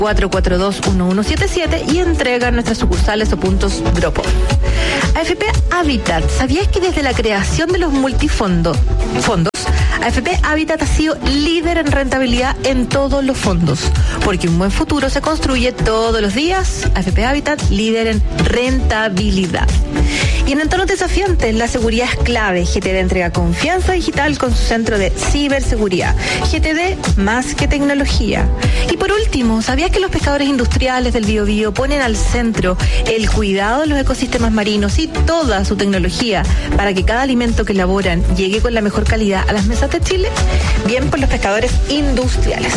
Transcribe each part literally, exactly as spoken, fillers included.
cuatro cuatro dos uno uno siete siete y entrega en nuestras sucursales o puntos Drop-Off. A F P Habitat, ¿sabías que desde la creación de los multifondos fondos, A F P Habitat ha sido líder en rentabilidad en todos los fondos? Porque un buen futuro se construye todos los días. A F P Habitat, líder en rentabilidad. Y en entornos desafiantes, la seguridad es clave. G T D entrega confianza digital con su centro de ciberseguridad. G T D, más que tecnología. Y por último, ¿sabías que los pescadores industriales del Biobío ponen al centro el cuidado de los ecosistemas marinos y toda su tecnología para que cada alimento que elaboran llegue con la mejor calidad a las mesas de Chile? Bien por los pescadores industriales.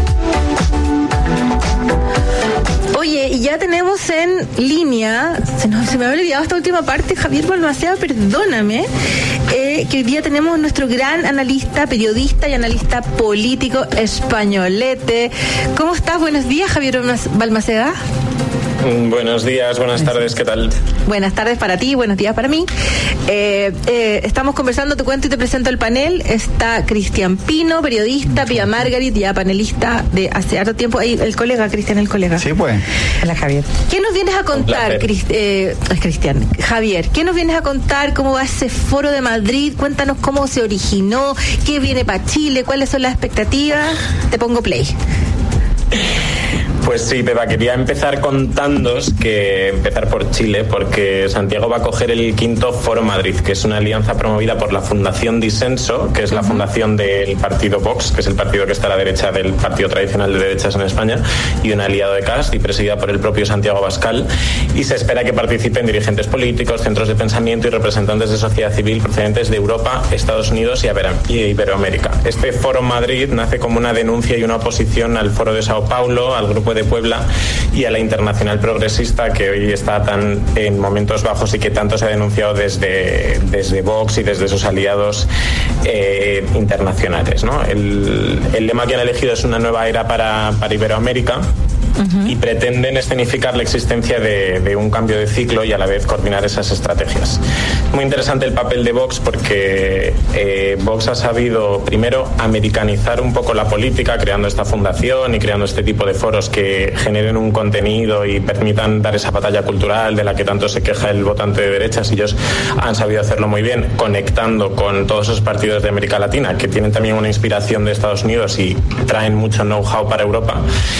Oye, y ya tenemos en línea, se, nos, se me había olvidado esta última parte, Javier Balmaceda, perdóname, eh, que hoy día tenemos nuestro gran analista, periodista y analista político españolete. ¿Cómo estás? Buenos días, Javier Balmaceda. Buenos días, buenas tardes, ¿qué tal? Buenas tardes para ti, buenos días para mí. Eh, eh, estamos conversando, te cuento y te presento el panel. Está Cristian Pino, periodista, Pia Margarit, ya panelista de hace harto tiempo. Ahí el colega, Cristian, el colega. Sí, pues. Hola, Javier. ¿Qué nos vienes a contar, Crist- eh, Cristian? Javier, ¿qué nos vienes a contar? ¿Cómo va ese foro de Madrid? Cuéntanos cómo se originó, qué viene para Chile, cuáles son las expectativas. Te pongo play. Pues sí, Pepa, quería empezar contándoos que empezar por Chile, porque Santiago va a coger el quinto Foro Madrid, que es una alianza promovida por la Fundación Disenso, que es la fundación del partido Vox, que es el partido que está a la derecha del partido tradicional de derechas en España, y un aliado de Cast, y presidida por el propio Santiago Abascal, y se espera que participen dirigentes políticos, centros de pensamiento y representantes de sociedad civil procedentes de Europa, Estados Unidos y Iberoamérica. Este Foro Madrid nace como una denuncia y una oposición al Foro de Sao Paulo, al Grupo de Puebla y a la Internacional Progresista, que hoy está tan en momentos bajos y que tanto se ha denunciado desde, desde Vox y desde sus aliados eh, internacionales, ¿no? El, el lema que han elegido es una nueva era para, para Iberoamérica. Uh-huh. Y pretenden escenificar la existencia de, de un cambio de ciclo y a la vez coordinar esas estrategias. Muy interesante el papel de Vox porque eh, Vox ha sabido primero americanizar un poco la política creando esta fundación y creando este tipo de foros que generen un contenido y permitan dar esa batalla cultural de la que tanto se queja el votante de derechas, y ellos han sabido hacerlo muy bien, conectando con todos esos partidos de América Latina que tienen también una inspiración de Estados Unidos y traen mucho know-how para Europa.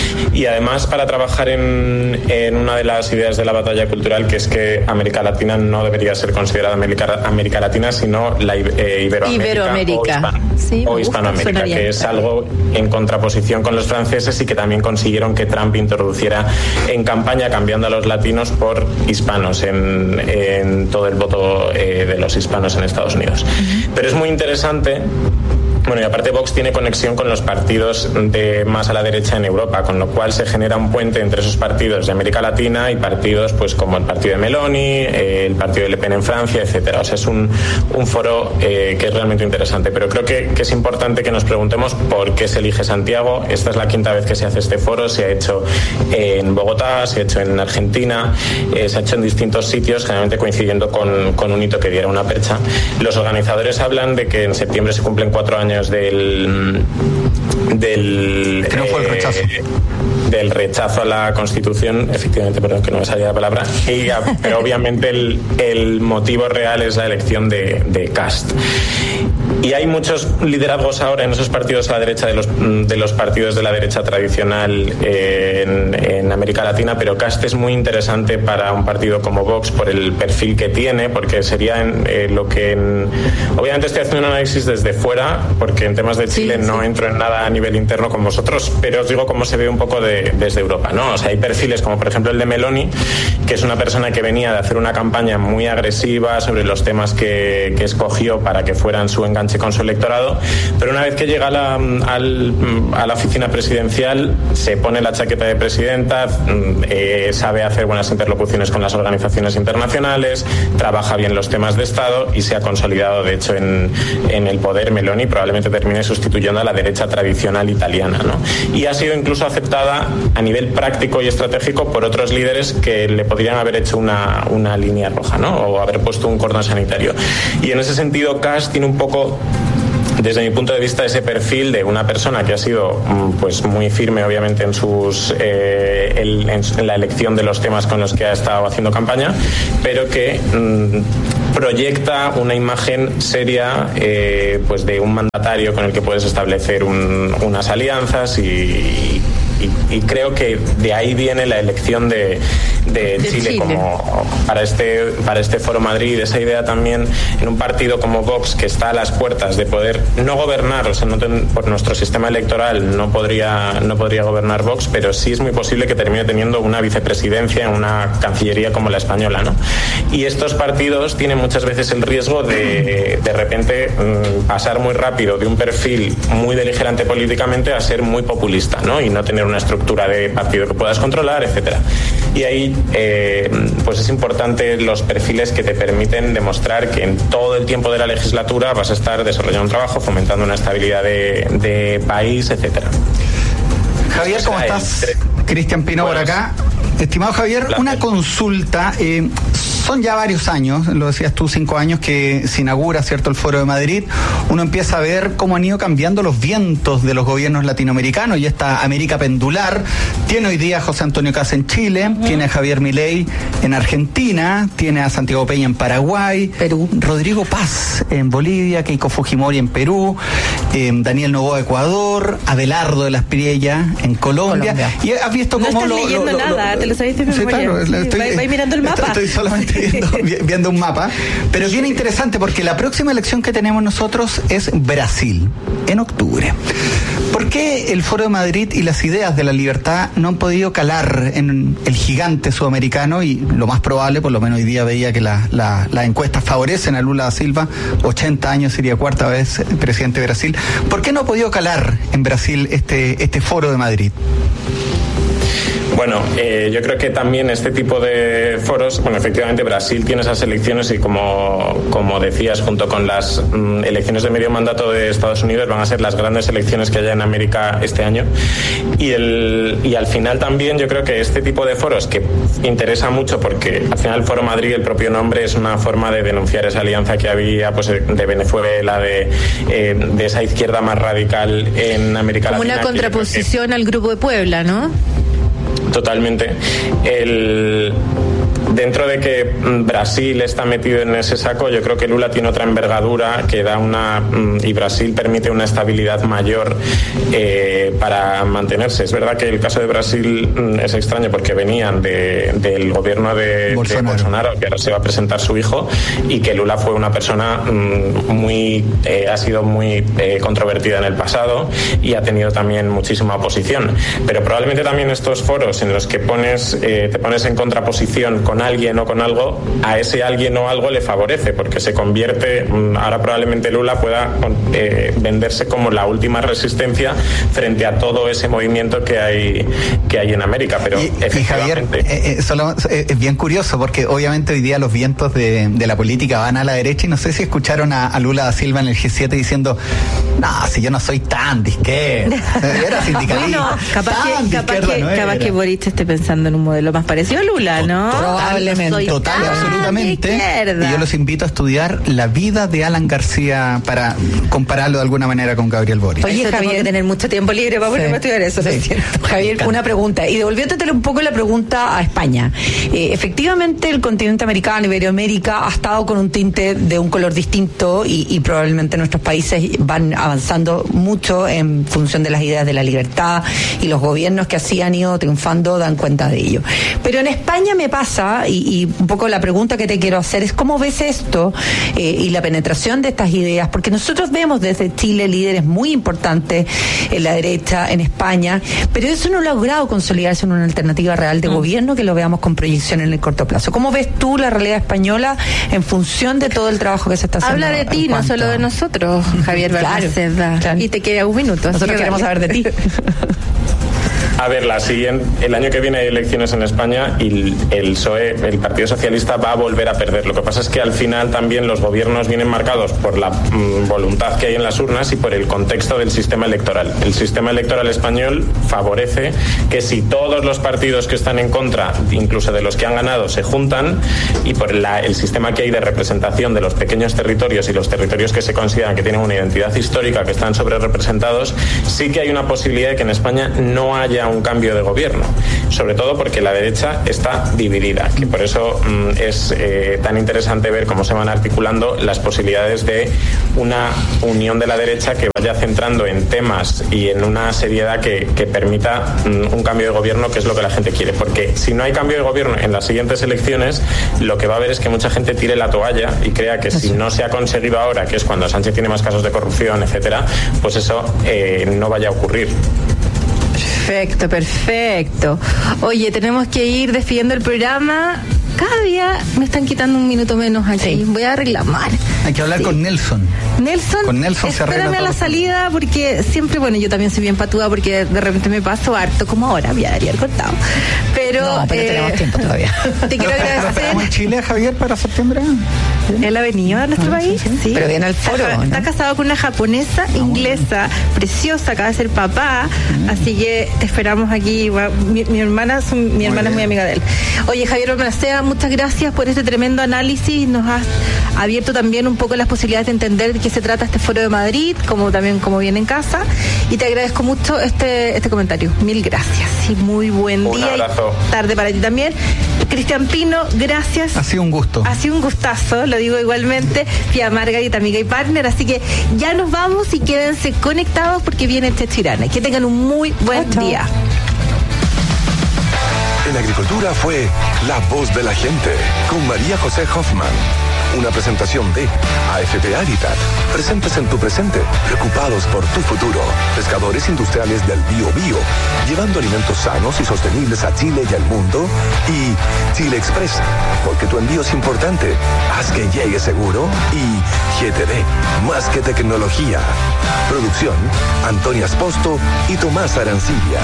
Y además para trabajar en, en una de las ideas de la batalla cultural, que es que América Latina no debería ser considerada América, América Latina, sino la eh, Iberoamérica, Iberoamérica. o, hispano, sí, o Hispanoamérica, que es algo en contraposición con los franceses y que también consiguieron que Trump introduciera en campaña, cambiando a los latinos por hispanos en, en todo el voto eh, de los hispanos en Estados Unidos. Uh-huh. Pero es muy interesante. Bueno, y aparte Vox tiene conexión con los partidos de más a la derecha en Europa, con lo cual se genera un puente entre esos partidos de América Latina y partidos pues como el partido de Meloni, eh, el partido de Le Pen en Francia, etcétera. O sea, es un, un foro eh, que es realmente interesante. Pero creo que, que es importante que nos preguntemos por qué se elige Santiago. Esta es la quinta vez que se hace este foro. Se ha hecho en Bogotá, se ha hecho en Argentina, eh, se ha hecho en distintos sitios, generalmente coincidiendo con, con un hito que diera una percha. Los organizadores hablan de que en septiembre se cumplen cuatro años del del que no fue el rechazo eh, del rechazo a la Constitución, efectivamente, perdón, que no me salía la palabra, y, pero obviamente el, el motivo real es la elección de, de Cast. Y hay muchos liderazgos ahora en esos partidos a la derecha de los, de los partidos de la derecha tradicional eh, en, en América Latina, pero Cast es muy interesante para un partido como Vox por el perfil que tiene, porque sería en, eh, lo que... En, obviamente estoy haciendo un análisis desde fuera, porque en temas de Chile sí, sí. no entro en nada a nivel interno con vosotros, pero os digo cómo se ve un poco de, desde Europa, ¿no? O sea, hay perfiles como por ejemplo el de Meloni, que es una persona que venía de hacer una campaña muy agresiva sobre los temas que, que escogió para que fueran su enganche con su electorado, pero una vez que llega a la, al, a la oficina presidencial se pone la chaqueta de presidenta, eh, sabe hacer buenas interlocuciones con las organizaciones internacionales, trabaja bien los temas de Estado y se ha consolidado de hecho en, en el poder. Meloni probablemente termine sustituyendo a la derecha tradicional italiana, ¿no? Y ha sido incluso aceptada a nivel práctico y estratégico por otros líderes que le podrían haber hecho una, una línea roja, ¿no? O haber puesto un cordón sanitario. Y en ese sentido Cast tiene un poco desde mi punto de vista, ese perfil de una persona que ha sido pues muy firme, obviamente, en sus eh, el, en la elección de los temas con los que ha estado haciendo campaña, pero que mmm, proyecta una imagen seria eh, pues de un mandatario con el que puedes establecer un, unas alianzas y, y, y creo que de ahí viene la elección de, de, de Chile, Chile como para este para este Foro Madrid, esa idea también en un partido como Vox, que está a las puertas de poder no gobernar, o sea, no ten, por nuestro sistema electoral no podría no podría gobernar Vox, pero sí es muy posible que termine teniendo una vicepresidencia en una cancillería como la española, ¿no? Y estos partidos tienen muchas veces el riesgo de de repente mmm, pasar muy rápido de un perfil muy beligerante políticamente a ser muy populista, ¿no? Y no tener una estructura de partido que puedas controlar, etcétera. Y ahí eh, pues es importante los perfiles que te permiten demostrar que en todo el tiempo de la legislatura vas a estar desarrollando un trabajo, fomentando una estabilidad de, de país, etcétera. Javier, ¿cómo estás? Cristian Pino por acá. Estimado Javier, una consulta. Eh, son ya varios años, lo decías tú, cinco años que se inaugura, ¿cierto?, el Foro de Madrid. Uno empieza a ver cómo han ido cambiando los vientos de los gobiernos latinoamericanos y esta América pendular. Tiene hoy día a José Antonio Kast en Chile, uh-huh. tiene a Javier Milei en Argentina, tiene a Santiago Peña en Paraguay, Perú, Rodrigo Paz en Bolivia, Keiko Fujimori en Perú, eh, Daniel Noboa Ecuador, Abelardo de las Priella en Colombia. Colombia. Y has visto cómo no estás lo, leyendo lo, lo, nada, lo, te lo sabiste de sí, memoria. Claro, sí, estoy, va, va mirando el mapa. Estoy solamente viendo, viendo un mapa, pero es bien interesante porque la próxima elección que tenemos nosotros es Brasil, en octubre. ¿Por qué el Foro de Madrid y las ideas de la libertad no han podido calar en el gigante sudamericano? Y lo más probable, por lo menos hoy día veía que las la, la encuestas favorecen a Lula da Silva, ochenta años, sería cuarta vez presidente de Brasil. ¿Por qué no ha podido calar en Brasil este, este Foro de Madrid? Bueno, eh, yo creo que también este tipo de foros, bueno, efectivamente Brasil tiene esas elecciones y como, como decías, junto con las mm, elecciones de medio mandato de Estados Unidos van a ser las grandes elecciones que haya en América este año. Y, el, y al final también yo creo que este tipo de foros que interesa mucho porque al final el Foro Madrid, el propio nombre, es una forma de denunciar esa alianza que había pues de Venezuela, de, eh, de esa izquierda más radical en América Como Latina. Como una contraposición que, al Grupo de Puebla, ¿no? Totalmente. El... Dentro de que Brasil está metido en ese saco, yo creo que Lula tiene otra envergadura que da una y Brasil permite una estabilidad mayor eh, para mantenerse. Es verdad que el caso de Brasil es extraño porque venían de, del gobierno de Bolsonaro. de Bolsonaro, que ahora se va a presentar su hijo, y que Lula fue una persona muy eh, ha sido muy eh, controvertida en el pasado y ha tenido también muchísima oposición. Pero probablemente también estos foros en los que pones eh, te pones en contraposición con alguien o con algo, a ese alguien o algo le favorece porque se convierte, ahora probablemente Lula pueda eh, venderse como la última resistencia frente a todo ese movimiento que hay que hay en América. Pero y, y Javier, eh, eh, solo, eh, es bien curioso porque obviamente hoy día los vientos de, de la política van a la derecha y no sé si escucharon a, a Lula da Silva en el G siete diciendo, no, si yo no soy tan de izquierda, era sindicalista. Bueno, capaz que, capaz que, no capaz que Boric esté pensando en un modelo más parecido a Lula, ¿no? Probablemente, total, absolutamente. Y yo los invito a estudiar la vida de Alan García para compararlo de alguna manera con Gabriel Boric. Oye, Javier, tengo que tener mucho tiempo libre para ponerme a estudiar eso. Sí. Javier, una pregunta, y devolviéndote un poco la pregunta a España. Eh, efectivamente, el continente americano, Iberoamérica, ha estado con un tinte de un color distinto y, y probablemente nuestros países van avanzando mucho en función de las ideas de la libertad y los gobiernos que así han ido triunfando dan cuenta de ello. Pero en España me pasa, y, y un poco la pregunta que te quiero hacer es cómo ves esto eh, y la penetración de estas ideas, porque nosotros vemos desde Chile líderes muy importantes en la derecha, en España, pero eso no ha logrado consolidarse en una alternativa real de mm. gobierno que lo veamos con proyección en el corto plazo. ¿Cómo ves tú la realidad española en función de todo el trabajo que se está haciendo? Habla de ti, no solo de nosotros, Javier Balmaceda. Claro, claro. Y te queda un minuto. Nosotros queremos saber de ti. A ver, la siguiente, el año que viene hay elecciones en España y el, el P S O E, el Partido Socialista, va a volver a perder. Lo que pasa es que al final también los gobiernos vienen marcados por la mm, voluntad que hay en las urnas y por el contexto del sistema electoral. El sistema electoral español favorece que si todos los partidos que están en contra, incluso de los que han ganado, se juntan, y por la, el sistema que hay de representación de los pequeños territorios y los territorios que se consideran que tienen una identidad histórica, que están sobre representados, sí que hay una posibilidad de que en España no haya un cambio de gobierno, sobre todo porque la derecha está dividida, que por eso mmm, es eh, tan interesante ver cómo se van articulando las posibilidades de una unión de la derecha que vaya centrando en temas y en una seriedad que, que permita mmm, un cambio de gobierno, que es lo que la gente quiere, porque si no hay cambio de gobierno en las siguientes elecciones, lo que va a haber es que mucha gente tire la toalla y crea que si no se ha conseguido ahora, que es cuando Sánchez tiene más casos de corrupción, etcétera, pues eso eh, no vaya a ocurrir. Perfecto, perfecto. Oye, tenemos que ir despidiendo el programa. Cada día me están quitando un minuto menos aquí. Sí. Voy a reclamar. Hay que hablar sí. con Nelson. Nelson, con Nelson se espérame a la salida porque siempre, bueno, yo también soy bien patuda porque de repente me paso harto como ahora, ya daría cortado. Pero, no, pero eh, tenemos tiempo todavía. Te quiero agradecer. ¿Estamos en Chile, Javier, para septiembre? Él ha venido a nuestro ah, país. Sí, sí. Pero viene al foro. Está, ¿no? está casado con una japonesa ah, inglesa, bueno. preciosa, acaba de ser papá, mm. así que te esperamos aquí. Mi, mi hermana, son, mi hermana es muy amiga de él. Oye, Javier Balmaceda, muchas gracias por este tremendo análisis. Nos has abierto también un poco las posibilidades de entender de qué se trata este Foro de Madrid, como también como viene en casa. Y te agradezco mucho este este comentario. Mil gracias y muy buen un día. Abrazo. Y tarde para ti también. Cristian Pino, gracias. Ha sido un gusto. Ha sido un gustazo, lo digo igualmente. Pia Margarita, amiga y partner. Así que ya nos vamos y quédense conectados porque viene Chechirane. Que tengan un muy buen Chao. día. En Agricultura fue La Voz de la Gente con María José Hoffman. Una presentación de A F P Habitat. Presentes en tu presente, preocupados por tu futuro. Pescadores industriales del Bío Bío, llevando alimentos sanos y sostenibles a Chile y al mundo. Y Chile Express, porque tu envío es importante. Haz que llegue seguro. Y G T D, más que tecnología. Producción, Antonia Esposto y Tomás Arancilla.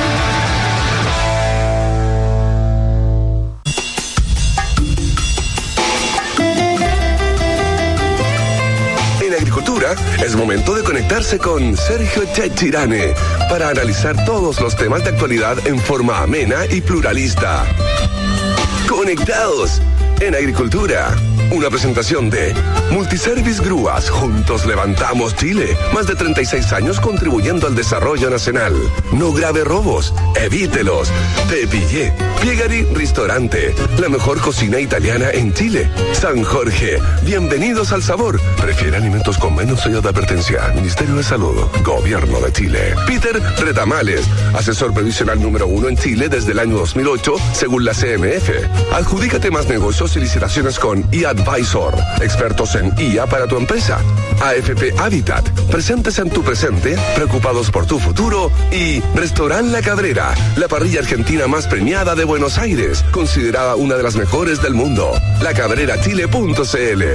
Es momento de conectarse con Sergio Chechirane para analizar todos los temas de actualidad en forma amena y pluralista. Conectados en Agricultura. Una presentación de Multiservice Grúas. Juntos levantamos Chile. Más de treinta y seis años contribuyendo al desarrollo nacional. No grave robos. Evítelos. Te pillé. Piegari Restaurante. La mejor cocina italiana en Chile. San Jorge. Bienvenidos al sabor. Prefiere alimentos con menos sello de advertencia. Ministerio de Salud. Gobierno de Chile. Peter Retamales. Asesor previsional número uno en Chile desde el año dos mil ocho, según la C M F. Adjudícate más negocios y licitaciones con I A Advisor, expertos en I A para tu empresa. A F P Habitat, presentes en tu presente, preocupados por tu futuro. Y Restaurant La Cabrera, la parrilla argentina más premiada de Buenos Aires, considerada una de las mejores del mundo. la cabrera chile punto c l.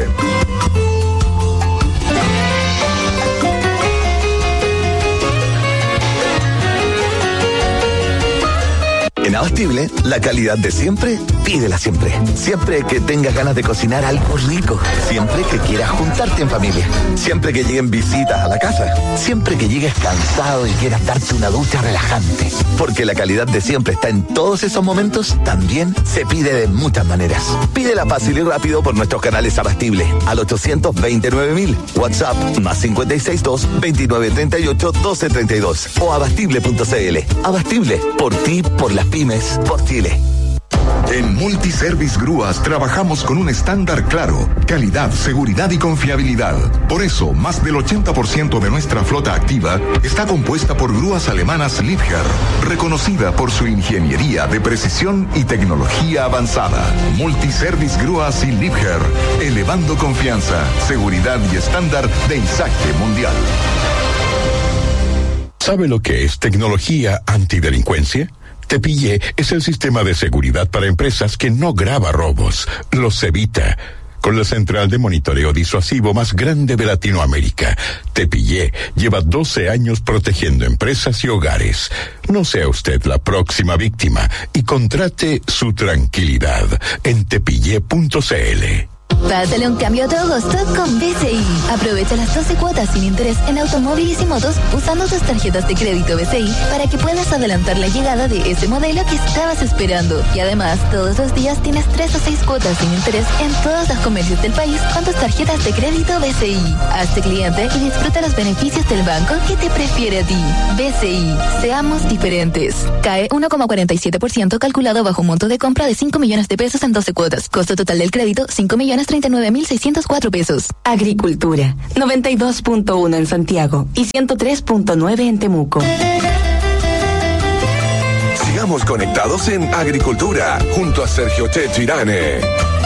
En Abastible, la calidad de siempre, pídela siempre. Siempre que tengas ganas de cocinar algo rico. Siempre que quieras juntarte en familia. Siempre que lleguen visitas a la casa. Siempre que llegues cansado y quieras darte una ducha relajante. Porque la calidad de siempre está en todos esos momentos, también se pide de muchas maneras. Pídela fácil y rápido por nuestros canales Abastible al ochocientos veintinueve mil. WhatsApp más cinco seis dos, veintinueve treinta y ocho, doce treinta y dos o abastible punto c l. Abastible, por ti, por las pymes, por Chile. En Multiservice Grúas trabajamos con un estándar claro, calidad, seguridad y confiabilidad. Por eso, más del ochenta por ciento de nuestra flota activa está compuesta por grúas alemanas Liebherr, reconocida por su ingeniería de precisión y tecnología avanzada. Multiservice Grúas y Liebherr, elevando confianza, seguridad y estándar de Isaque Mundial. ¿Sabe lo que es tecnología antidelincuencia? Te Pillé es el sistema de seguridad para empresas que no graba robos, los evita. con la central de monitoreo disuasivo más grande de Latinoamérica. Tepillé lleva doce años protegiendo empresas y hogares. No sea usted la próxima víctima y contrate su tranquilidad en tepillé punto c l. Pásale un cambio a tu agosto con B C I. Aprovecha las doce cuotas sin interés en automóviles y motos usando tus tarjetas de crédito B C I para que puedas adelantar la llegada de ese modelo que estabas esperando. Y además, todos los días tienes tres o seis cuotas sin interés en todos los comercios del país con tus tarjetas de crédito B C I. Hazte cliente y disfruta los beneficios del banco que te prefiere a ti. B C I. Seamos diferentes. C A E uno coma cuarenta y siete por ciento calculado bajo un monto de compra de cinco millones de pesos en doce cuotas. Costo total del crédito, cinco millones treinta y nueve mil seiscientos cuatro pesos. Agricultura, noventa y dos punto uno en Santiago y ciento tres punto nueve en Temuco. Sigamos conectados en Agricultura, junto a Sergio Checho Irane.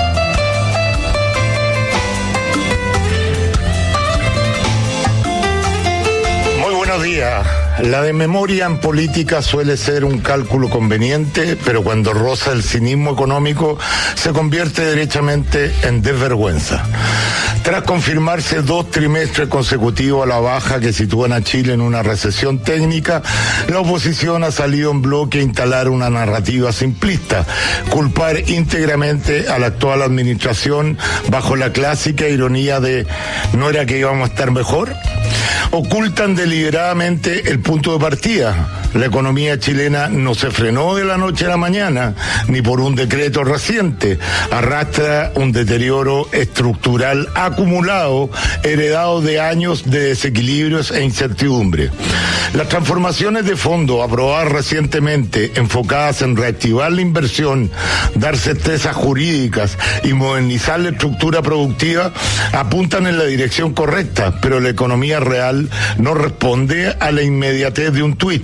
Muy buenos días. La desmemoria en política suele ser un cálculo conveniente, pero cuando roza el cinismo económico se convierte derechamente en desvergüenza. Tras confirmarse dos trimestres consecutivos a la baja que sitúan a Chile en una recesión técnica, la oposición ha salido en bloque a instalar una narrativa simplista, culpar íntegramente a la actual administración bajo la clásica ironía de ¿no era que íbamos a estar mejor? Ocultan deliberadamente el punto de partida. La economía chilena no se frenó de la noche a la mañana, ni por un decreto reciente. Arrastra un deterioro estructural acumulado, heredado de años de desequilibrios e incertidumbre. Las transformaciones de fondo aprobadas recientemente, enfocadas en reactivar la inversión, dar certezas jurídicas y modernizar la estructura productiva, apuntan en la dirección correcta, pero la economía real no responde a la inmediatez de un tuit.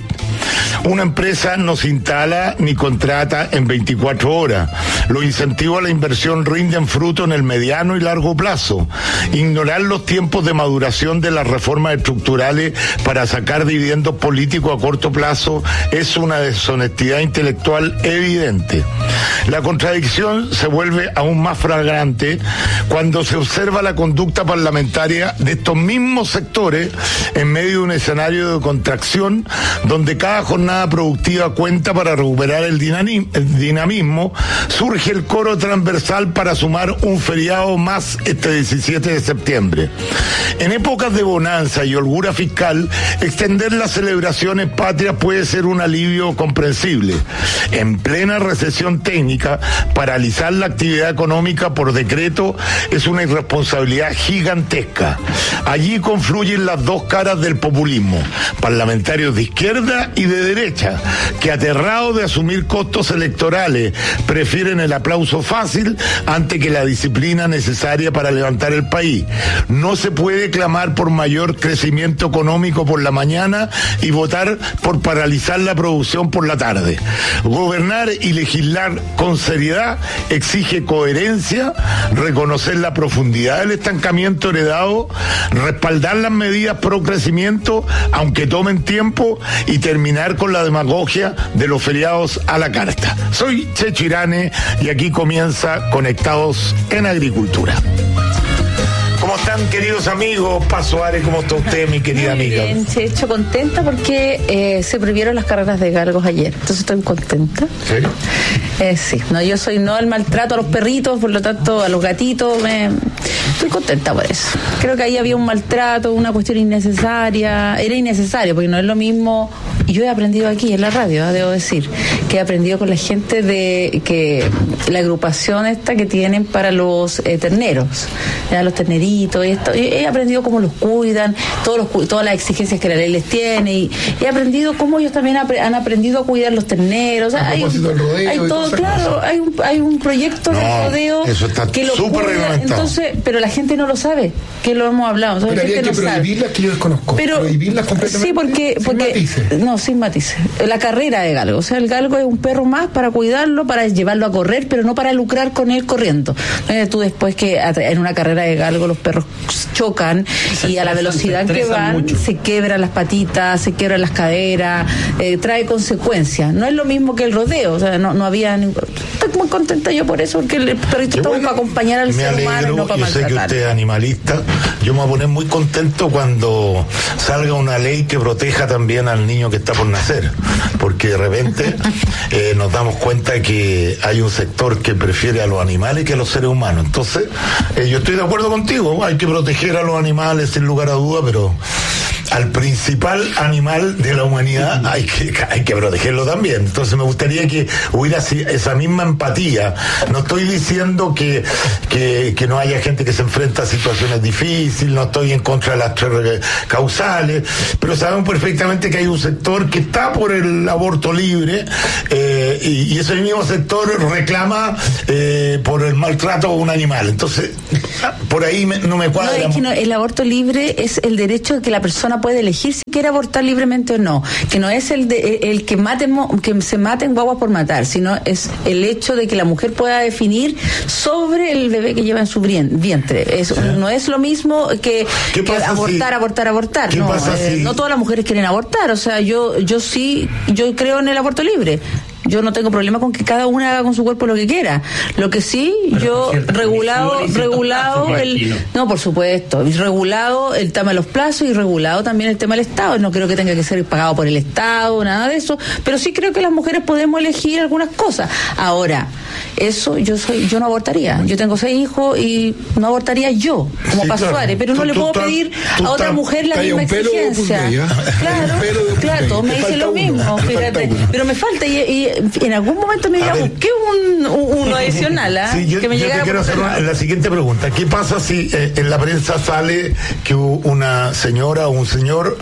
Una empresa no se instala ni contrata en veinticuatro horas. Los incentivos a la inversión rinden fruto en el mediano y largo plazo. Ignorar los tiempos de maduración de las reformas estructurales para sacar dividendos políticos a corto plazo es una deshonestidad intelectual evidente. La contradicción se vuelve aún más flagrante cuando se observa la conducta parlamentaria de estos mismos sectores en medio de un escenario de contracción donde cada jornada productiva cuenta para recuperar el dinamismo. Surge el coro transversal para sumar un feriado más este diecisiete de septiembre. En épocas de bonanza y holgura fiscal, extender las celebraciones patrias puede ser un alivio comprensible. En plena recesión técnica, paralizar la actividad económica por decreto es una irresponsabilidad gigantesca. Allí confluyen las dos caras del populismo, parlamentarios de izquierda y de derecha, que aterrados de asumir costos electorales, prefieren el aplauso fácil ante que la disciplina necesaria para levantar el país. No se puede clamar por mayor crecimiento económico por la mañana y votar por paralizar la producción por la tarde. Gobernar y legislar con seriedad exige coherencia, reconocer la profundidad del estancamiento heredado, respaldar las medidas pro crecimiento, aunque tomen tiempo, y terminar con la demagogia de los feriados a la carta. Soy Checho Irane y aquí comienza Conectados en Agricultura. ¿Cómo están, queridos amigos? Paso Ares, ¿cómo está usted, mi querida Muy amiga? Bien, Checho, contenta porque eh, se prohibieron las carreras de galgos ayer, entonces estoy contenta. ¿Sí? Eh, sí, no, yo soy no al maltrato a los perritos, por lo tanto a los gatitos, me... estoy contenta por eso. Creo que ahí había un maltrato, una cuestión innecesaria, era innecesario porque no es lo mismo. Y yo he aprendido aquí en la radio, ¿eh? Debo decir, que he aprendido con la gente de que la agrupación esta que tienen para los eh, terneros, ¿ya? Los terneritos, y esto, y he aprendido cómo los cuidan, todos los, todas las exigencias que la ley les tiene, y he aprendido cómo ellos también apre, han aprendido a cuidar los terneros. O sea, hay, rodeo hay todo, claro, hay un, hay un proyecto no, de rodeo eso está que lo súper reglamentado. Entonces, pero la gente no lo sabe, que lo hemos hablado. Pero habría que no prohibirlas, sabe. Que yo desconozco. Pero, prohibirlas completamente. Sí, porque, sin porque matices. No, sin matices. La carrera de galgo, o sea, el galgo es un perro más para cuidarlo, para llevarlo a correr, pero no para lucrar con él corriendo. Eh, tú después que en una carrera de galgo los perros chocan se y a la velocidad que van mucho. Se quebran las patitas, se quebran las caderas, eh, trae consecuencias. No es lo mismo que el rodeo, o sea, no, no había ningún... Estoy muy contenta yo por eso, porque el perrito está bueno, para acompañar al ser alegro, humano y no para yo sé que maltratar. usted es animalista. Yo me voy a poner muy contento cuando salga una ley que proteja también al niño que está por nacer, porque de repente eh, nos damos cuenta que hay un sector que prefiere a los animales que a los seres humanos. Entonces, eh, yo estoy de acuerdo contigo, hay que proteger a los animales sin lugar a duda, pero al principal animal de la humanidad hay que, hay que protegerlo también. Entonces me gustaría que hubiera esa misma empatía. No estoy diciendo que, que, que no haya gente que se enfrenta a situaciones difíciles, no estoy en contra de las tres causales, pero sabemos perfectamente que hay un sector que está por el aborto libre eh, y, y ese mismo sector reclama eh, por el maltrato a un animal. Entonces, por ahí me, no me cuadra. No, es que no, el aborto libre es el derecho de que la persona puede elegir si quiere abortar libremente o no, que no es el de el que maten que se maten guaguas por matar, sino es el hecho de que la mujer pueda definir sobre el bebé que lleva en su vientre. Es, no es lo mismo que, que abortar, si, abortar, abortar. No, eh, si... no todas las mujeres quieren abortar. O sea, yo yo sí, yo creo en el aborto libre. Yo no tengo problema con que cada una haga con su cuerpo lo que quiera. Lo que sí, pero yo regulado, regulado casos, el, no, por supuesto, regulado el tema de los plazos y regulado también el tema del Estado. No creo que tenga que ser pagado por el Estado, nada de eso, pero sí creo que las mujeres podemos elegir algunas cosas. Ahora, eso yo soy, yo no abortaría. Yo tengo seis hijos y no abortaría yo, como sí, Paz claro. Suárez, pero no tú, le puedo tú, pedir tú, a otra tú, mujer la misma exigencia. Claro, claro, todos me dicen lo mismo, fíjate, pero me falta y, y en algún momento me dirá, busqué un, un, uno adicional, ¿eh? Sí, yo, que me yo te quiero hacer una, la siguiente pregunta. ¿Qué pasa si eh, en la prensa sale que una señora o un señor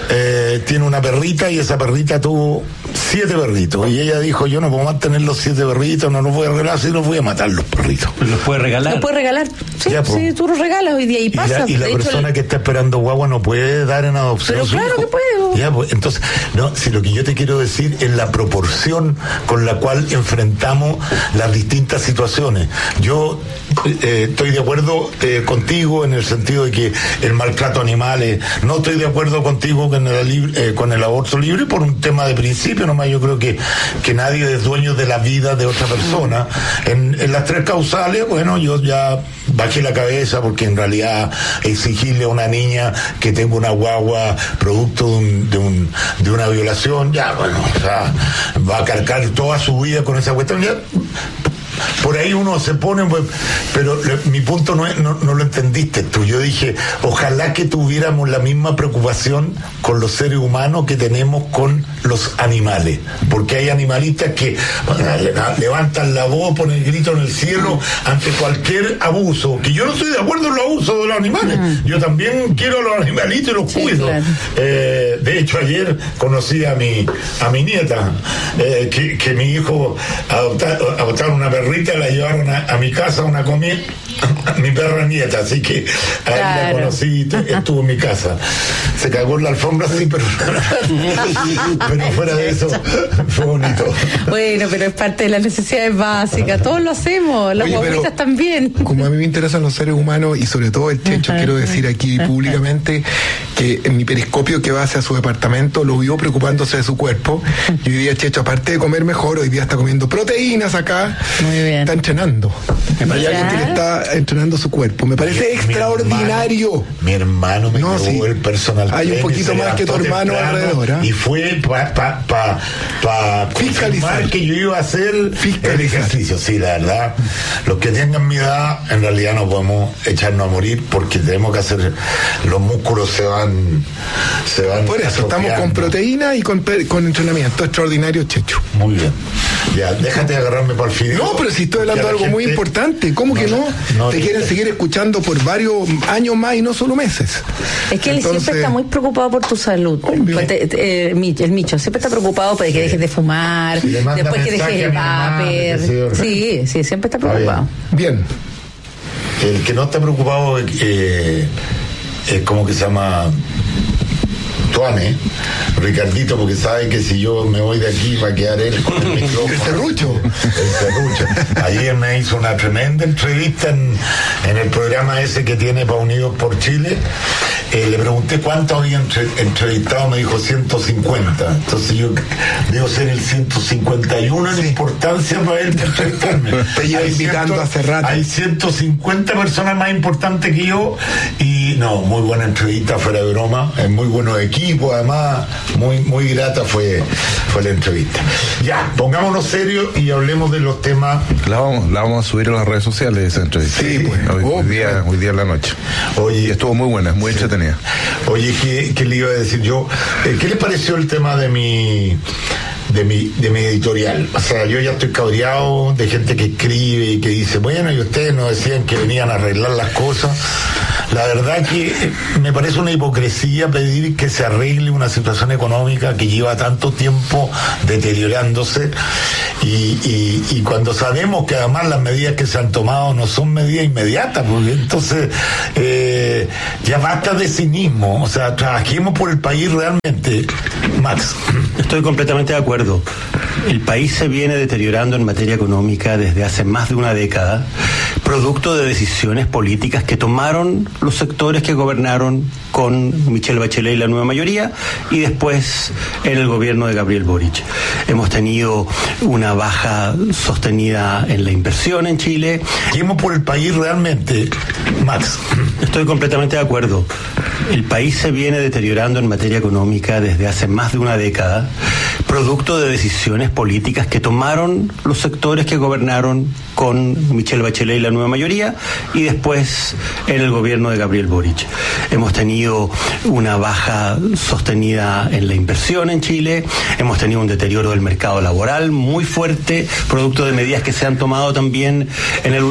eh, tiene una perrita y esa perrita tuvo siete perritos y ella dijo, yo no puedo mantener los siete perritos, no los voy a regalar, si los voy a matar los perritos? ¿Los puede regalar? ¿Los puede regalar? Sí, ya, sí, tú los regalas hoy día y pasa. Y la, y la persona el... que está esperando guagua no puede dar en adopción. Pero claro hijo. que puede. Ya, pues, entonces, no, si lo que yo te quiero decir es la proporción con la cual enfrentamos las distintas situaciones. Yo eh, estoy de acuerdo eh, contigo en el sentido de que el maltrato a animales, no estoy de acuerdo contigo con el, eh, con el aborto libre por un tema de principio, nomás yo creo que, que nadie es dueño de la vida de otra persona. En, en las tres causales, bueno, yo ya bajé la cabeza porque en realidad exigirle a una niña que tenga una guagua producto de, un, de, un, de una violación, ya, bueno, o sea, va a cargar toda su vida con esa cuestión, ya, por ahí uno se pone, pues, pero le, mi punto no, es, no, no lo entendiste tú. Yo dije, ojalá que tuviéramos la misma preocupación con los seres humanos que tenemos con los animales, porque hay animalistas que levantan la voz, ponen el grito en el cielo ante cualquier abuso, que yo no estoy de acuerdo en los abusos de los animales, yo también quiero a los animalitos y los sí, cuido. Claro. Eh, de hecho, ayer conocí a mi a mi nieta, eh, que, que mi hijo adoptaron adoptar una perrita, la llevaron a, a mi casa a una comida, mi perra nieta, así que ahí claro. la conocí, estuvo en mi casa. Se cagó en la alfombra, sí, pero, pero fuera de eso fue bonito. Bueno, pero es parte de las necesidades básicas, todos lo hacemos, las guaguitas también. Como a mí me interesan los seres humanos y sobre todo el Checho, quiero decir aquí públicamente que en mi periscopio que va hacia su departamento lo vio preocupándose de su cuerpo y hoy día Checho, aparte de comer mejor, hoy día está comiendo proteínas acá. Muy bien. Está entrenando. Hay alguien que le está entrenando su cuerpo. Me parece mi, extraordinario. Mi hermano, mi hermano me no, sí. el personal. Hay un poquito más que tu hermano alrededor. ¿eh? Y fue para pa, pa, pa fiscalizar que yo iba a hacer fiscalizar. El ejercicio. Sí, la verdad. Los que tengan mi edad, en realidad no podemos echarnos a morir porque tenemos que hacer. Los músculos se van. Se van Por eso estamos con proteína y con, con entrenamiento. Extraordinario, Checho. Muy bien. Ya, déjate de agarrarme para el fideo. No, pero si estoy hablando de algo gente... muy importante. ¿Cómo no, que no? no Te quieren seguir escuchando por varios años más y no solo meses. Es que él Entonces... siempre está muy preocupado por tu salud. Pues te, te, eh, el Micho siempre está preocupado por que dejes de fumar, sí, después que dejes el vapor. Sí, sí, siempre está preocupado. Bien. El que no está preocupado, eh, eh, ¿cómo que se llama? Tuane, Ricardito, porque sabe que si yo me voy de aquí va a quedar él con el micrófono. El serrucho. El serrucho. Ayer me hizo una tremenda entrevista en, en el programa ese que tiene para Unidos por Chile. Eh, le pregunté cuánto había entre, entrevistado, me dijo ciento cincuenta. Entonces yo debo ser el ciento cincuenta y uno en sí. Importancia para él para entrevistarme. Te lleva invitando ciento, hace rato. Hay ciento cincuenta personas más importantes que yo y no, muy buena entrevista, fuera de broma, es muy buenos equipos, además, muy, muy grata fue, fue la entrevista. Ya, pongámonos serios y hablemos de los temas. La vamos, la vamos a subir a las redes sociales esa entrevista. Sí, pues. Hoy, oh, hoy, día, hoy día en la noche. Oye, y estuvo muy buena, muy sí. entretenida. Oye, ¿qué, qué le iba a decir yo? Eh, ¿Qué le pareció el tema de mi de mi de mi editorial? O sea, yo ya estoy cabreado de gente que escribe y que dice, bueno, y ustedes nos decían que venían a arreglar las cosas. La verdad que me parece una hipocresía pedir que se arregle una situación económica que lleva tanto tiempo deteriorándose y, y, y cuando sabemos que además las medidas que se han tomado no son medidas inmediatas, porque entonces eh, ya basta de cinismo, o sea, trabajemos por el país realmente. Max. Estoy completamente de acuerdo. El país se viene deteriorando en materia económica desde hace más de una década, producto de decisiones políticas que tomaron los sectores que gobernaron con Michelle Bachelet y la nueva mayoría y después en el gobierno de Gabriel Boric. Hemos tenido una baja sostenida en la inversión en Chile. Trabajemos por el país realmente. Max. Estoy completamente de acuerdo. El país se viene deteriorando en materia económica desde hace más de una década, producto de decisiones políticas que tomaron los sectores que gobernaron con Michelle Bachelet y la nueva mayoría y después en el gobierno de Gabriel Boric. Hemos tenido una baja sostenida en la inversión en Chile, hemos tenido un deterioro del mercado laboral muy fuerte, producto de medidas que se han tomado también en el